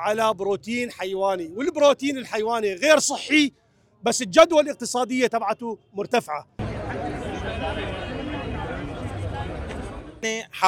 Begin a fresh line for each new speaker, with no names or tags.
على بروتين حيواني، والبروتين الحيواني غير صحي بس الجدوى الاقتصادية تبعته مرتفعة.